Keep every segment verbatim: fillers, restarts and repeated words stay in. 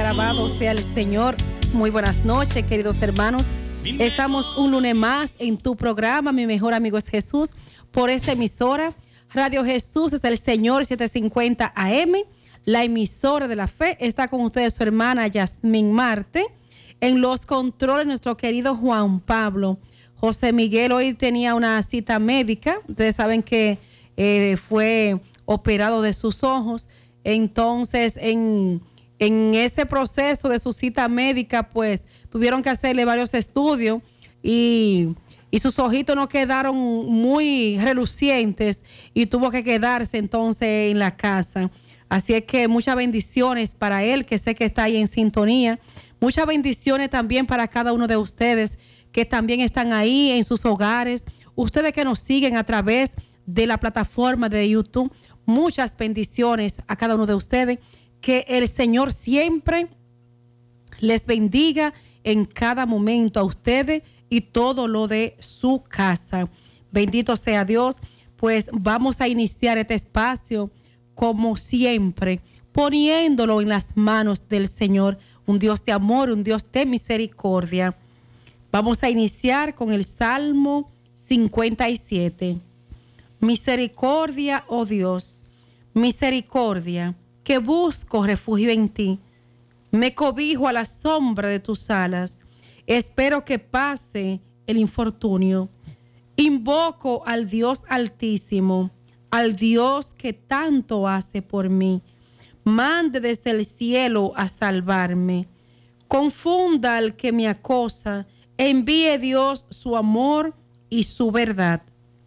Alabado sea el Señor. Muy buenas noches, queridos hermanos. Estamos un lunes más en tu programa, Mi Mejor Amigo es Jesús, por esta emisora. Radio Jesús es el Señor, setecientos cincuenta A M. La emisora de la fe. Está con ustedes su hermana Yasmín Marte. En los controles, nuestro querido Juan Pablo. José Miguel hoy tenía una cita médica. Ustedes saben que eh, fue operado de sus ojos. Entonces, en, en ese proceso de su cita médica, pues, tuvieron que hacerle varios estudios y, y sus ojitos no quedaron muy relucientes y tuvo que quedarse entonces en la casa. Así es que muchas bendiciones para él, que sé que está ahí en sintonía. Muchas bendiciones también para cada uno de ustedes que también están ahí en sus hogares. Ustedes que nos siguen a través de la plataforma de YouTube. Muchas bendiciones a cada uno de ustedes. Que el Señor siempre les bendiga en cada momento a ustedes y todo lo de su casa. Bendito sea Dios. Pues vamos a iniciar este espacio como siempre, poniéndolo en las manos del Señor, un Dios de amor, un Dios de misericordia. Vamos a iniciar con el Salmo cincuenta y siete. Misericordia, oh Dios, misericordia, que busco refugio en ti. Me cobijo a la sombra de tus alas. Espero que pase el infortunio. Invoco al Dios Altísimo, al Dios que tanto hace por mí. Mande desde el cielo a salvarme. Confunda al que me acosa. Envíe Dios su amor y su verdad.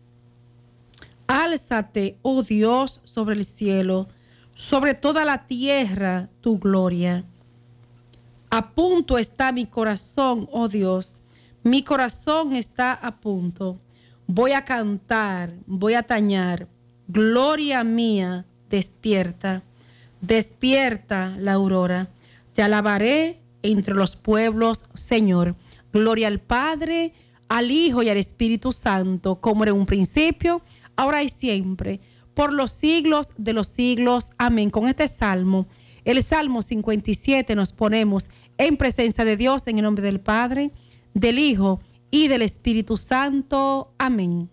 Álzate, oh Dios, sobre el cielo, sobre toda la tierra tu gloria. A punto está mi corazón, oh Dios, mi corazón está a punto. Voy a cantar, voy a tañar. Gloria mía, despierta, despierta la aurora. Te alabaré entre los pueblos, Señor. Gloria al Padre, al Hijo y al Espíritu Santo, como era en un principio, ahora y siempre, por los siglos de los siglos. Amén. Con este salmo, el Salmo cincuenta y siete, nos ponemos en presencia de Dios en el nombre del Padre, del Hijo y del Espíritu Santo. Amén.